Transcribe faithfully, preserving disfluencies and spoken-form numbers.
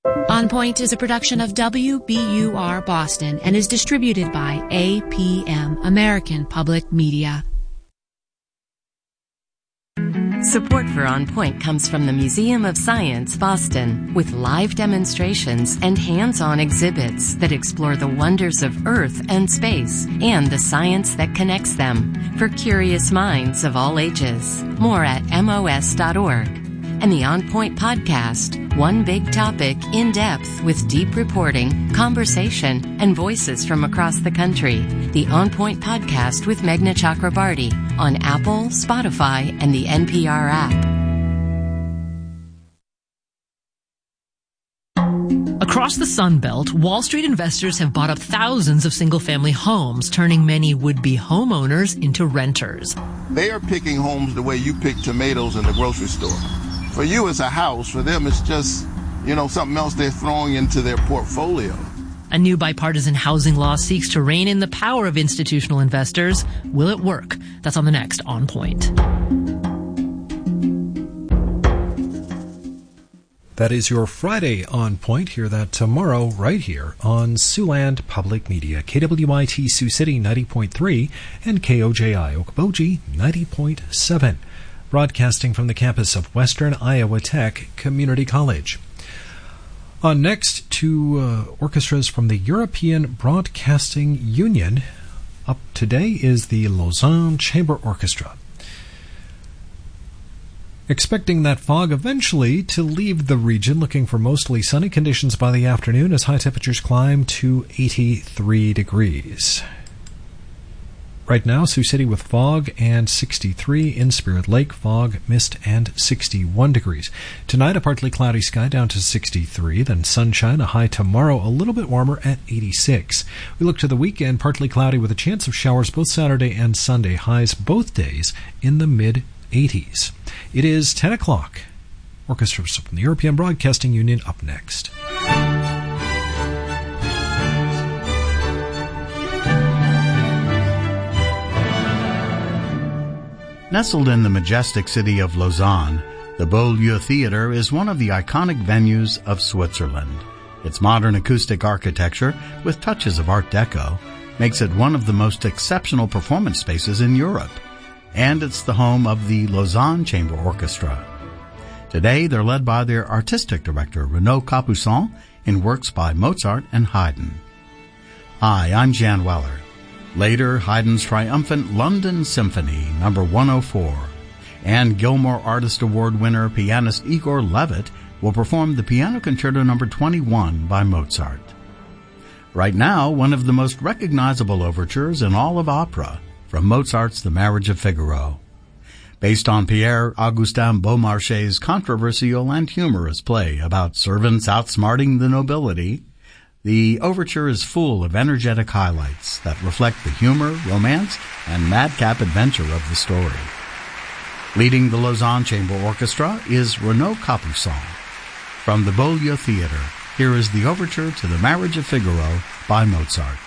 On Point is a production of W B U R Boston and is distributed by A P M, American Public Media. Support for On Point comes from the Museum of Science, Boston, with live demonstrations and hands-on exhibits that explore the wonders of Earth and space and the science that connects them for curious minds of all ages. More at M O S dot org. And the On Point podcast, one big topic in depth with deep reporting, conversation, and voices from across the country. The On Point podcast with Meghna Chakrabarty on Apple, Spotify, and the N P R app. Across the Sun Belt, Wall Street investors have bought up thousands of single-family homes, turning many would-be homeowners into renters. They are picking homes the way you pick tomatoes in the grocery store. For you, it's a house. For them, it's just, you know, something else they're throwing into their portfolio. A new bipartisan housing law seeks to rein in the power of institutional investors. Will it work? That's on the next On Point. That is your Friday On Point. Hear that tomorrow right here on Siouxland Public Media. K W I T Sioux City ninety point three and K O J I Okoboji ninety point seven. Broadcasting from the campus of Western Iowa Tech Community College. On next, two uh, orchestras from the European Broadcasting Union. Up today is the Lausanne Chamber Orchestra. Expecting that fog eventually to leave the region, looking for mostly sunny conditions by the afternoon as high temperatures climb to eighty-three degrees. Right now, Sioux City with fog and sixty-three. In Spirit Lake, fog, mist, and sixty-one degrees. Tonight, a partly cloudy sky down to sixty-three. Then sunshine, a high tomorrow, a little bit warmer at eighty-six. We look to the weekend, partly cloudy with a chance of showers both Saturday and Sunday. Highs both days in the mid-eighties. It is ten o'clock. Orchestras from the European Broadcasting Union up next. Nestled in the majestic city of Lausanne, the Beaulieu Theatre is one of the iconic venues of Switzerland. Its modern acoustic architecture, with touches of Art Deco, makes it one of the most exceptional performance spaces in Europe. And it's the home of the Lausanne Chamber Orchestra. Today, they're led by their artistic director, Renaud Capuçon, in works by Mozart and Haydn. Hi, I'm Jan Weller. Later, Haydn's triumphant London Symphony, number one oh four, and Gilmore Artist Award winner pianist Igor Levit will perform the Piano Concerto number twenty-one by Mozart. Right now, one of the most recognizable overtures in all of opera, from Mozart's The Marriage of Figaro. Based on Pierre-Augustin Beaumarchais' controversial and humorous play about servants outsmarting the nobility, the overture is full of energetic highlights that reflect the humor, romance, and madcap adventure of the story. Leading the Lausanne Chamber Orchestra is Renaud Capuçon. From the Beaulieu Theatre, here is the overture to The Marriage of Figaro by Mozart.